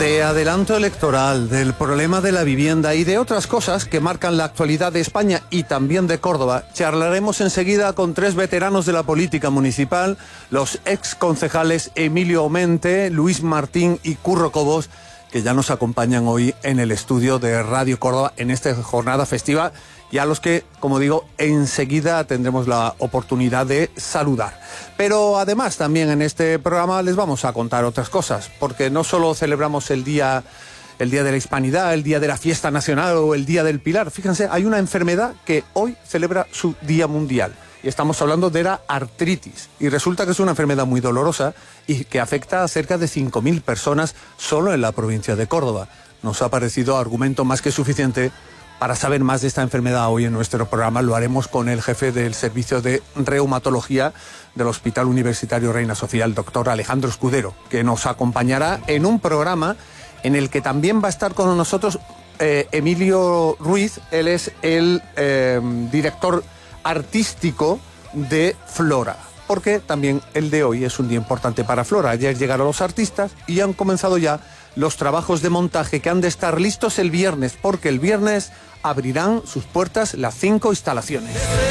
De adelanto electoral, del problema de la vivienda y de otras cosas que marcan la actualidad de España y también de Córdoba, charlaremos enseguida con tres veteranos de la política municipal, los exconcejales Emilio Omente, Luis Martín y Curro Cobos, que ya nos acompañan hoy en el estudio de Radio Córdoba en esta jornada festiva y a los que, como digo, enseguida tendremos la oportunidad de saludar. Pero además también en este programa les vamos a contar otras cosas, porque no solo celebramos el Día de la Hispanidad, el Día de la Fiesta Nacional o el Día del Pilar. Fíjense, hay una enfermedad que hoy celebra su Día Mundial. Y estamos hablando de la artritis. Y resulta que es una enfermedad muy dolorosa y que afecta a cerca de 5.000 personas solo en la provincia de Córdoba. Nos ha parecido argumento más que suficiente para saber más de esta enfermedad hoy en nuestro programa. Lo haremos con el jefe del Servicio de Reumatología del Hospital Universitario Reina Sofía, el doctor Alejandro Escudero, que nos acompañará en un programa en el que también va a estar con nosotros Emilio Ruiz. Él es el director artístico de Flora, porque también el de hoy es un día importante para Flora. Ayer llegaron los artistas y han comenzado ya los trabajos de montaje que han de estar listos el viernes, porque el viernes abrirán sus puertas las 5 instalaciones.